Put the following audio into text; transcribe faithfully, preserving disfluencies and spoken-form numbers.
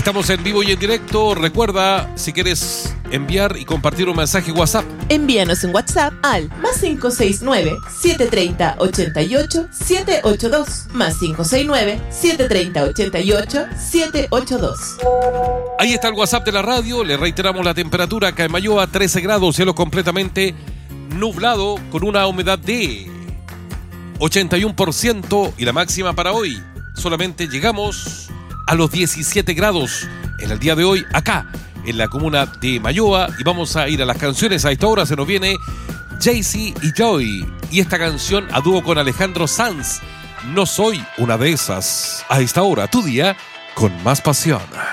Estamos en vivo y en directo. Recuerda, si quieres enviar y compartir un mensaje WhatsApp, envíanos un WhatsApp al más cinco seis nueve, siete tres cero, ocho ocho, siete ocho dos, más cinco seis nueve, siete tres cero, ocho ocho, siete ocho dos. Ahí está el WhatsApp de la radio. Le reiteramos la temperatura acá en Mayoa, trece grados, cielo completamente nublado con una humedad de ochenta y uno por ciento y la máxima para hoy. Solamente llegamos a los diecisiete grados en el día de hoy acá en la comuna de Mayoa, y vamos a ir a las canciones. A esta hora se nos viene Jay-Z y Joy y esta canción a dúo con Alejandro Sanz, No soy una de esas. A esta hora, tu día con más pasión.